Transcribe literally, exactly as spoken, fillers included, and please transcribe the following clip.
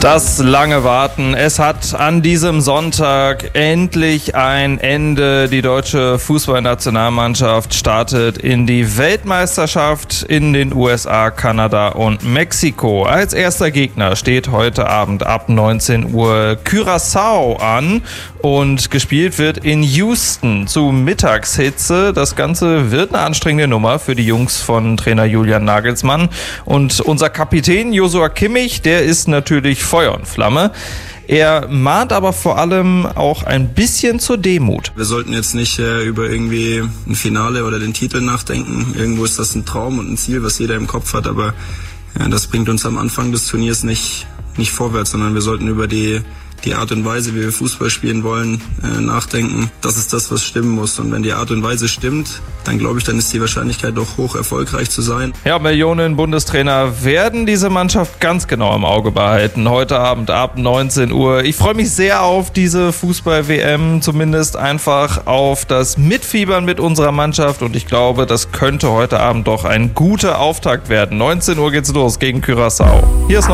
Das lange Warten. Es hat an diesem Sonntag endlich ein Ende. Die deutsche Fußballnationalmannschaft startet in die Weltmeisterschaft in den U S A, Kanada und Mexiko. Als erster Gegner steht heute Abend ab neunzehn Uhr Curaçao an und gespielt wird in Houston zu Mittagshitze. Das Ganze wird eine anstrengende Nummer für die Jungs von Trainer Julian Nagelsmann. Und unser Kapitän Joshua Kimmich, der ist natürlich Feuer und Flamme. Er mahnt aber vor allem auch ein bisschen zur Demut. Wir sollten jetzt nicht äh, über irgendwie ein Finale oder den Titel nachdenken. Irgendwo ist das ein Traum und ein Ziel, was jeder im Kopf hat, aber ja, das bringt uns am Anfang des Turniers nicht, nicht vorwärts, sondern wir sollten über die die Art und Weise, wie wir Fußball spielen wollen, äh, nachdenken. Das ist das, was stimmen muss. Und wenn die Art und Weise stimmt, dann glaube ich, dann ist die Wahrscheinlichkeit doch hoch, erfolgreich zu sein. Ja, Millionen Bundestrainer werden diese Mannschaft ganz genau im Auge behalten. Heute Abend ab neunzehn Uhr. Ich freue mich sehr auf diese Fußball-W M, zumindest einfach auf das Mitfiebern mit unserer Mannschaft. Und ich glaube, das könnte heute Abend doch ein guter Auftakt werden. neunzehn Uhr geht's los gegen Curaçao. Hier ist noch